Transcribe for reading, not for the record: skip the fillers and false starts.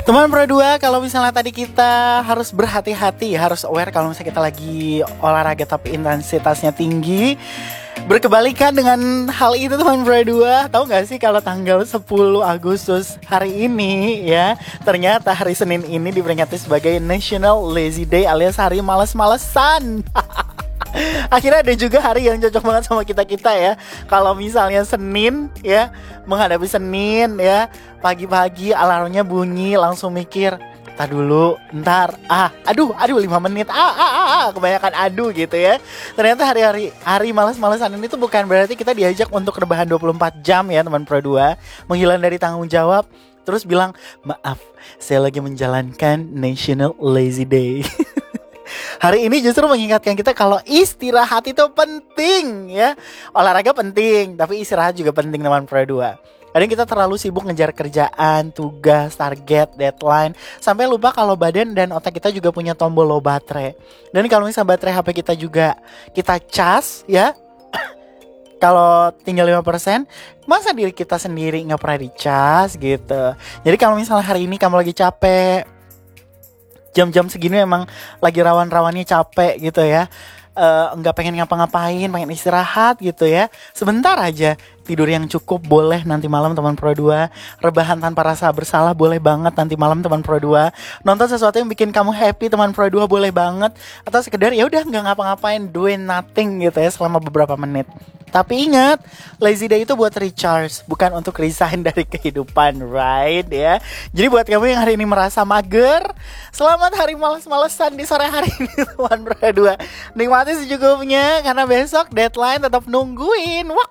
Teman Pro 2, kalau misalnya tadi kita harus berhati-hati, harus aware kalau misalnya kita lagi olahraga tapi intensitasnya tinggi. Berkebalikan dengan hal itu teman Pro 2, tahu gak sih kalau tanggal 10 Agustus hari ini ya, ternyata hari Senin ini diperingati sebagai National Lazy Day alias hari malas-malesan. Akhirnya ada juga hari yang cocok banget sama kita-kita ya. Kalau misalnya Senin ya, menghadapi Senin ya, pagi-pagi alarmnya bunyi langsung mikir, "Tar dulu, ntar, aduh 5 menit, kebanyakan aduh gitu ya." Ternyata hari malas-malesan ini tuh bukan berarti kita diajak untuk rebahan 24 jam ya teman Pro 2, menghilang dari tanggung jawab, terus bilang, "Maaf, saya lagi menjalankan National Lazy Day." Hari ini justru mengingatkan kita kalau istirahat itu penting ya. Olahraga penting, tapi istirahat juga penting teman Pro 2. Kadang kita terlalu sibuk ngejar kerjaan, tugas, target, deadline, sampai lupa kalau badan dan otak kita juga punya tombol low baterai. Dan kalau misalnya baterai HP kita juga kita cas ya, kalau tinggal 5%, masa diri kita sendiri gak pernah dicas gitu. Jadi kalau misalnya hari ini kamu lagi capek, jam-jam segini emang lagi rawan-rawannya capek gitu ya, nggak pengen ngapa-ngapain, pengen istirahat gitu ya, sebentar aja tidur yang cukup boleh nanti malam teman Pro 2. Rebahan tanpa rasa bersalah boleh banget nanti malam teman Pro 2. Nonton sesuatu yang bikin kamu happy teman Pro 2 boleh banget. Atau sekedar ya udah nggak ngapa-ngapain, doing nothing gitu ya selama beberapa menit. Tapi ingat, lazy day itu buat recharge, bukan untuk resign dari kehidupan, right ya. Jadi buat kamu yang hari ini merasa mager, selamat hari malas-malesan di sore hari ini teman Pro 2. Nikmati secukupnya karena besok deadline tetap nungguin. Wak